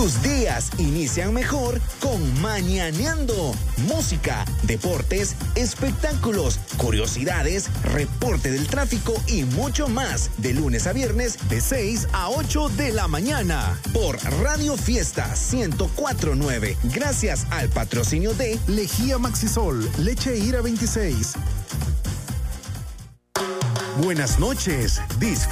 Tus días inician mejor con Mañaneando. Música, deportes, espectáculos, curiosidades, reporte del tráfico y mucho más. De lunes a viernes, de 6 a 8 de la mañana. Por Radio Fiesta 104.9. Gracias al patrocinio de Lejía Maxisol, Leche Ira 26. Buenas noches.